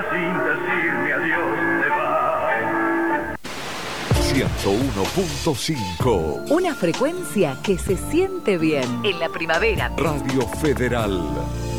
sin decirme adiós te vas. 101.5. Una frecuencia que se siente bien en la primavera. Radio Federal.